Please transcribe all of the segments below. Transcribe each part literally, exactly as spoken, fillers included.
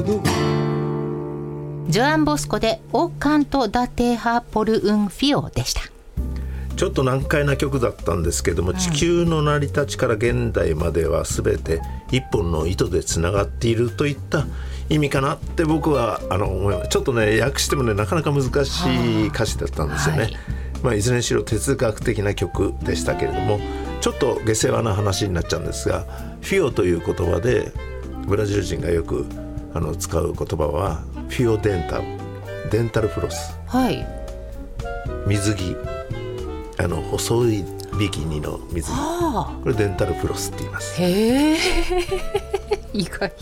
ジョアン・ボスコでオカント・ダテハ・ポル・ウン・フィオでした。 ちょっと難解な曲だったんですけども、はい、地球の成り立ちから現代までは全て一本の糸でつながっているといった意味かなって僕はあの思います。ちょっとね訳してもねなかなか難しい歌詞だったんですよね。はい、まあ、いずれにしろ哲学的な曲でしたけれども、ちょっと下世話な話になっちゃうんですが、フィオという言葉でブラジル人がよくあの使う言葉はフィオデンタル、デンタルフロス、はい、水着、あの細いビキニの水着、はあ、これデンタルフロスって言います。 へー意外。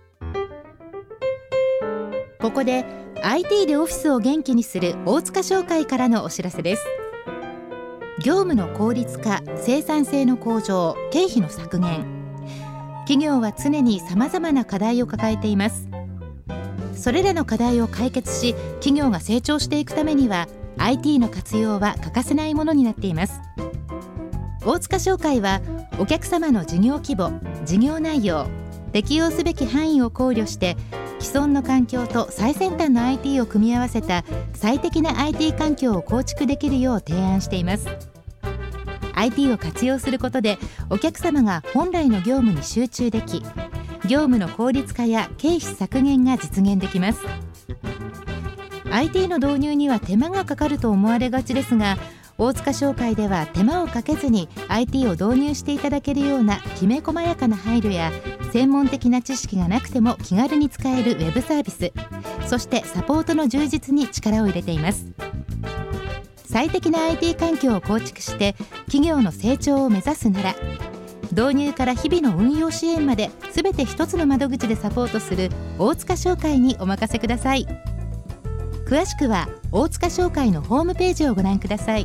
ここで アイティー でオフィスを元気にする大塚商会からのお知らせです。業務の効率化、生産性の向上、経費の削減、企業は常にさまざまな課題を抱えています。それらの課題を解決し、企業が成長していくためには アイティー の活用は欠かせないものになっています。大塚商会はお客様の事業規模、事業内容、適用すべき範囲を考慮して既存の環境と最先端の アイティー を組み合わせた最適な アイティー 環境を構築できるよう提案しています。 アイティー を活用することでお客様が本来の業務に集中でき、業務の効率化や経費削減が実現できます。 アイティー の導入には手間がかかると思われがちですが、大塚商会では手間をかけずに アイティー を導入していただけるようなきめ細やかな配慮や専門的な知識がなくても気軽に使えるウェブサービス、そしてサポートの充実に力を入れています。最適な アイティー 環境を構築して企業の成長を目指すなら、導入から日々の運用支援まで全て一つの窓口でサポートする大塚商会にお任せください。詳しくは大塚商会のホームページをご覧ください。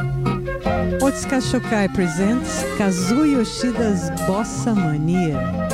Otsuka Shokai presents Kazuo Yoshida's Bossa Mania.